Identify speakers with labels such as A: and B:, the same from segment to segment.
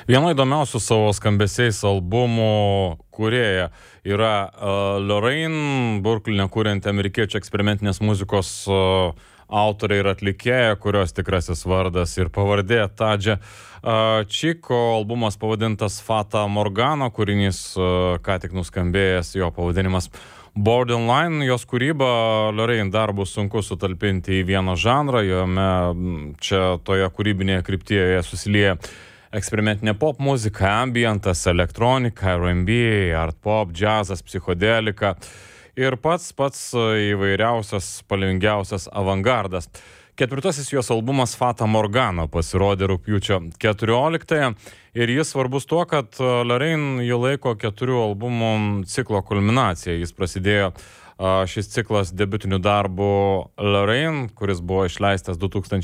A: Viena įdomiausių savo skambesiais albumų kūrėja yra Lorraine, Brooklyn'e kūrianti amerikiečių eksperimentinės muzikos autorė ir atlikėja, kurios tikrasis vardas ir pavardė Tadžia Čiko. Albumas pavadintas Fata Morgana, kūrinys ką tik nuskambėjęs, jo pavadinimas Borderline. Jos kūrybą Lorraine dar bus sunku sutalpinti į vieną žanrą, jome čia toje kūrybinėje kryptyje susilieja eksperimentinė pop muzika, ambientas, elektronika, R&B, art pop, džiazas, psichodelika ir pats įvairiausias, spalvingiausias avangardas. Ketvirtasis jos albumas Fata Morgana pasirodė rugpjūčio 14 ir jis svarbus tuo, kad Lorraine jį laiko 4 albumų ciklo kulminacija. Jis prasidėjo šis ciklas debiutiniu darbu Lorraine, kuris buvo išleistas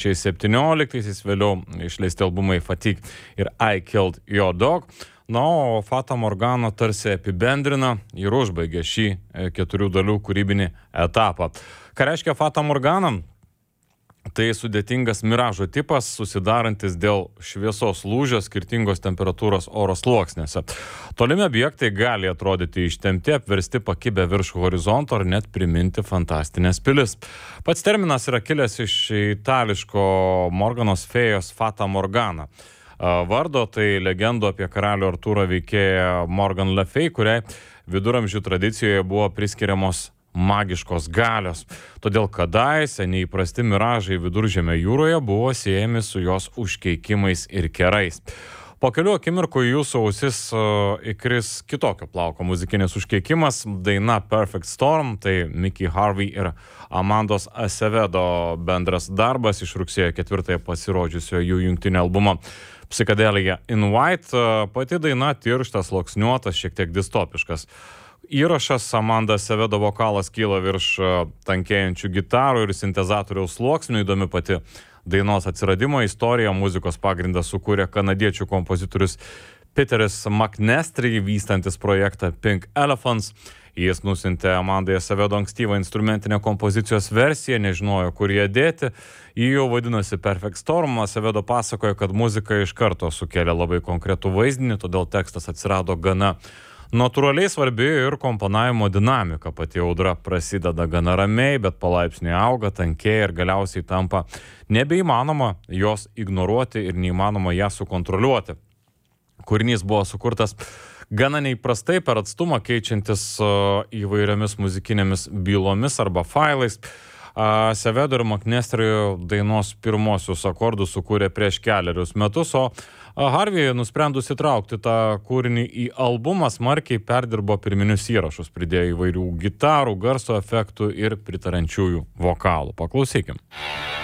A: 2017, vėliau išleisti albumai Fatigue ir I Killed Your Dog. O Fata Morgana tarsi apibendrina ir užbaigė šį 4 dalių kūrybinį etapą. Ką reiškia Fata Morgana? Tai sudėtingas miražo tipas, susidarantis dėl šviesos lūžio skirtingos temperatūros oro sluoksniuose. Tolimi objektai gali atrodyti ištempti, apversti, pakibę virš horizonto ar net priminti fantastinės pilis. Pats terminas yra kilęs iš itališko Morganos fėjos Fata Morgana vardo, tai legendų apie karalių Artūrą veikėja Morgan Le Fay, kuriai viduramžių tradicijoje buvo priskiriamos magiškos galios. Todėl kadaise neįprasti miražai Viduržemio jūroje buvo siejami su jos užkeikimais ir kerais. Po kelių akimirkų jūsų ausis įkris kitokio plauko muzikinis užkeikimas, daina Perfect Storm, tai Mickey Harvey ir Amandos Acevedo bendras darbas iš rugsėjo 4 pasirodžiusio jų jungtinio albumo Psychedelia in White. Pati daina tirštas, sluoksniuotas, šiek tiek distopiškas įrašas. Amanda Acevedo vokalas kyla virš tankėjančių gitarų ir sintezatoriaus sluoksnių. Įdomi pati dainos atsiradimo istorija. Muzikos pagrindą sukūrė kanadiečių kompozitorius Peteris McNestry, vystantis projektą Pink Elephants. Jis nusintė Amandai Acevedo ankstyvą instrumentinę kompozicijos versiją, nežinojo, kur ją dėti. Ji jau vadinosi Perfect Storm. Acevedo pasakojo, kad muzika iš karto sukėlė labai konkretų vaizdinį, todėl tekstas atsirado gana natūraliai. Svarbi ir komponavimo dinamika. Pati audra prasideda gana ramiai, bet palaipsniui auga, tankėja ir galiausiai tampa nebeįmanoma jos ignoruoti ir neįmanoma ją sukontroliuoti. Kūrinys buvo sukurtas gana neįprastai, per atstumą, keičiantis įvairiomis muzikinėmis bylomis arba failais. Acevedo ir McNestry dainos pirmosius akordus sukūrė prieš kelerius metus, o Harvey, nusprendus įtraukti tą kūrinį į albumą, smarkiai perdirbo pirminius įrašus, pridėjo įvairių gitarų, garso efektų ir pritarančiųjų vokalų. Paklausykim.